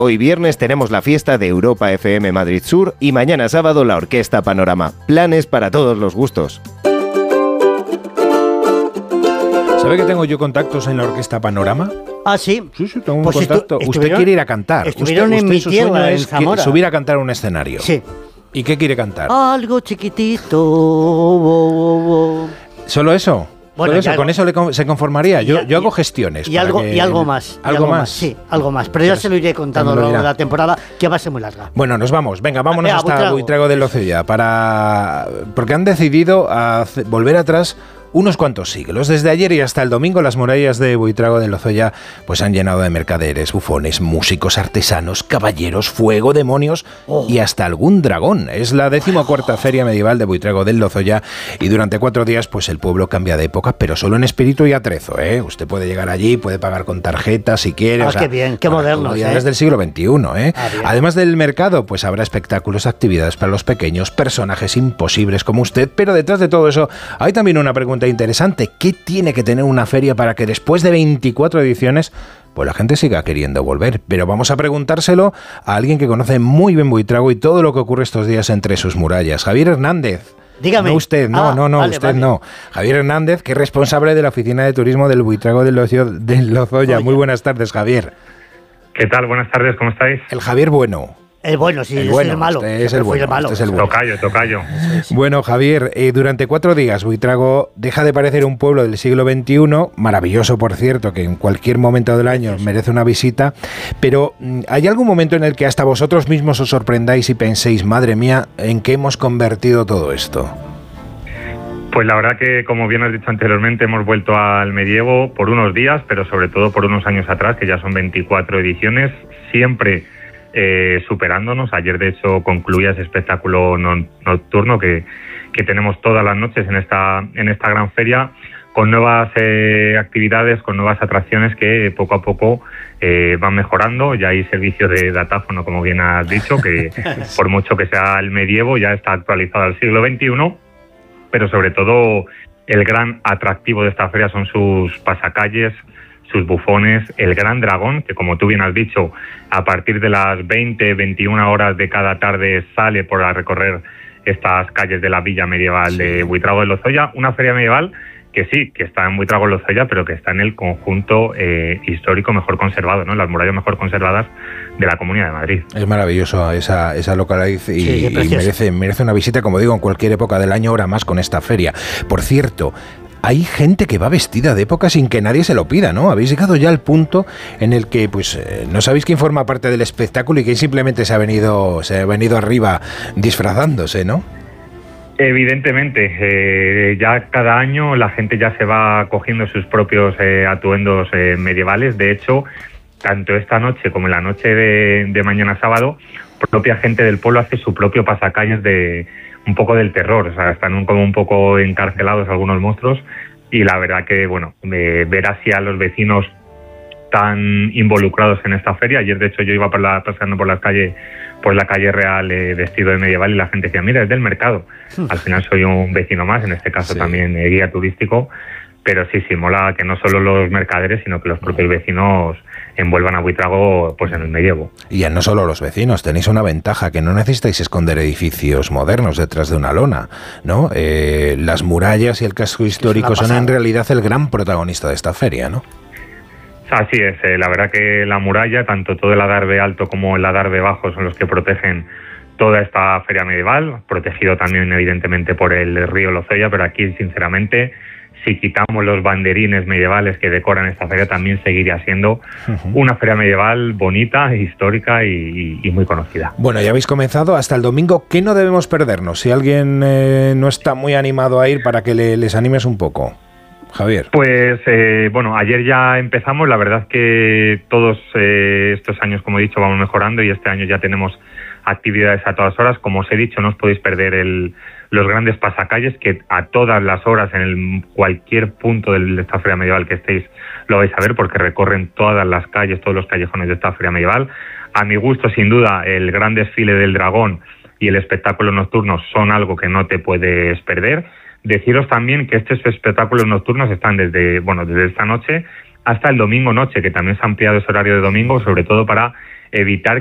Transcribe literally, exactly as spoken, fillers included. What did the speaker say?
Hoy viernes tenemos la fiesta de Europa F M Madrid Sur y mañana sábado la Orquesta Panorama. Planes para todos los gustos. ¿Sabe que tengo yo contactos en la Orquesta Panorama? ¿Ah, sí? Sí, sí, tengo un Pues contacto. estu- Usted quiere ir a cantar. Estuvieron usted, en usted mi su tierra, sueño en es que- Zamora. subir a cantar a un escenario. Sí. ¿Y qué quiere cantar? Algo chiquitito. oh, oh, oh. ¿Solo eso? Bueno, ¿Solo eso? y ¿Con algo- eso le con- se conformaría? Yo, Y- yo hago y- gestiones. Y para algo, que- y algo más. y ¿Algo más? Sí, algo más. Pero ya Pues se lo iré contando a me lo lo largo de dirá. la temporada, que va a ser muy larga. Bueno, nos vamos. Venga, vámonos Venga, hasta Buitrago. Buitrago del Lozoya para... porque han decidido hace- volver atrás unos cuantos siglos. Desde ayer y hasta el domingo las murallas de Buitrago del Lozoya pues han llenado de mercaderes, bufones, músicos, artesanos, caballeros, fuego, demonios Oh. y hasta algún dragón. Es la decimocuarta feria medieval de Buitrago del Lozoya y durante cuatro días pues el pueblo cambia de época, pero solo en espíritu y atrezo, ¿eh? Usted puede llegar allí, puede pagar con tarjeta si quiere. Ah, o sea, qué bien, qué bueno, modernos, comodidades ¿eh? del siglo veintiuno, ¿eh? Ah, bien. Además del mercado, pues habrá espectáculos, actividades para los pequeños, personajes imposibles como usted, pero detrás de todo eso hay también una pregunta interesante. ¿Qué tiene que tener una feria para que después de veinticuatro ediciones pues la gente siga queriendo volver? Pero vamos a preguntárselo a alguien que conoce muy bien Buitrago y todo lo que ocurre estos días entre sus murallas. Javier Hernández. Dígame. No usted, no, Ah, no, no, vale, usted vale. no. Javier Hernández, que es responsable de la Oficina de Turismo del Buitrago del Lozo- del Lozoya. Muy buenas tardes, Javier. ¿Qué tal? Buenas tardes, ¿cómo estáis? El Javier bueno. El bueno, sí, El yo bueno, soy el malo. usted es Siempre el fui bueno, el malo. usted es el bueno. Tocayo, tocayo. Bueno, Javier, eh, durante cuatro días Buitrago deja de parecer un pueblo del siglo veintiuno, maravilloso por cierto, que en cualquier momento del año merece una visita, pero mm, ¿hay algún momento en el que hasta vosotros mismos os sorprendáis y penséis, madre mía, ¿en qué hemos convertido todo esto? Pues la verdad que, como bien has dicho anteriormente, hemos vuelto al medievo por unos días, pero sobre todo por unos años atrás, que ya son veinticuatro ediciones, siempre eh, superándonos. Ayer, de hecho, concluía ese espectáculo no- nocturno que, que tenemos todas las noches en esta, en esta gran feria, con nuevas eh, actividades, con nuevas atracciones que poco a poco eh, van mejorando. Ya hay servicio de datáfono, como bien has dicho, que por mucho que sea el medievo, ya está actualizado al siglo veintiuno, pero sobre todo el gran atractivo de esta feria son sus pasacalles, sus bufones, el gran dragón, que como tú bien has dicho, a partir de las veinte, veintiuna horas de cada tarde sale por a recorrer estas calles de la villa medieval de Buitrago del Lozoya, una feria medieval que sí, que está en Buitrago del Lozoya, pero que está en el conjunto eh, histórico mejor conservado, ¿no? Las murallas mejor conservadas de la Comunidad de Madrid. Es maravilloso esa, esa localidad y, Sí, y qué precioso. merece, merece una visita, como digo, en cualquier época del año, ahora más con esta feria. Por cierto, hay gente que va vestida de época sin que nadie se lo pida, ¿no? Habéis llegado ya al punto en el que pues eh, no sabéis quién forma parte del espectáculo y quién simplemente se ha venido, se ha venido arriba disfrazándose, ¿no? Evidentemente, eh, ya cada año la gente ya se va cogiendo sus propios eh, atuendos eh, medievales. De hecho, tanto esta noche como en la noche de, de mañana sábado, propia gente del pueblo hace su propio pasacalles de un poco del terror. O sea, están un, como un poco encarcelados algunos monstruos y la verdad que, bueno, eh, ver así a los vecinos tan involucrados en esta feria. Ayer, de hecho, yo iba por la, pasando por las calles, por la calle Real eh, vestido de medieval y la gente decía, mira, es del mercado. Al final soy un vecino más, en este caso Sí. también eh, guía turístico, pero sí, sí, mola que no solo los mercaderes, sino que los propios vecinos envuelvan a Buitrago pues en el medievo. Y ya no solo los vecinos, tenéis una ventaja, que no necesitáis esconder edificios modernos detrás de una lona, ¿no? Eh, las murallas y el casco histórico son en realidad el gran protagonista de esta feria, ¿no? Así es, eh, la verdad que la muralla, tanto todo el adarve alto como el adarve bajo, son los que protegen toda esta feria medieval, protegido también evidentemente por el río Lozoya, pero aquí sinceramente, si quitamos los banderines medievales que decoran esta feria, también seguiría siendo uh-huh. una feria medieval bonita, histórica y, y, y muy conocida. Bueno, ya habéis comenzado hasta el domingo. ¿Qué no debemos perdernos? Si alguien eh, no está muy animado a ir, para que le, les animes un poco. Javier. Pues eh, bueno, ayer ya empezamos, la verdad que todos eh, estos años, como he dicho, vamos mejorando y este año ya tenemos actividades a todas horas. Como os he dicho, no os podéis perder el, los grandes pasacalles, que a todas las horas, en el, cualquier punto de esta feria medieval que estéis, lo vais a ver, porque recorren todas las calles, todos los callejones de esta feria medieval. A mi gusto, sin duda, el gran desfile del dragón y el espectáculo nocturno son algo que no te puedes perder. Deciros también que estos espectáculos nocturnos están desde, bueno, desde esta noche hasta el domingo noche, que también se ha ampliado ese horario de domingo, sobre todo para evitar